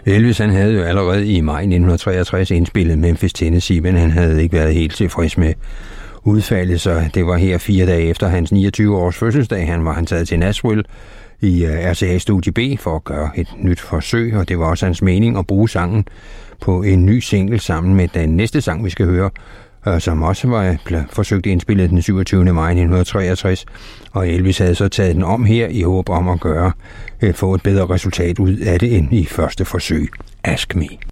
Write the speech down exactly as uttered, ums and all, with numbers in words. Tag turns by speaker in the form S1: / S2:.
S1: Elvis han havde jo allerede i maj nitten treogtres indspillet Memphis, Tennessee, men han havde ikke været helt tilfreds med udfaldet, så det var her fire dage efter hans niogtyve års fødselsdag. Han var han taget til Nashville i R C A Studie B for at gøre et nyt forsøg, og det var også hans mening at bruge sangen på en ny single sammen med den næste sang, vi skal høre, som også var forsøgt indspillet den syvogtyvende maj nitten treogtres, og Elvis havde så taget den om her i håb om at gøre, få et bedre resultat ud af det end i første forsøg. Ask Me.